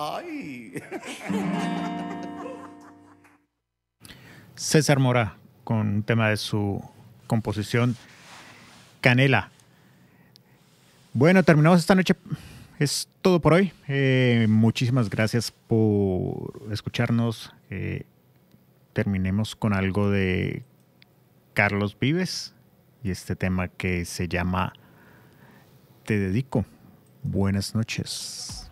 Ay. César Mora con un tema de su composición Canela. Bueno, terminamos esta noche. Es todo por hoy. Muchísimas gracias por escucharnos. Terminemos con algo de Carlos Vives y este tema que se llama Te dedico. Buenas noches.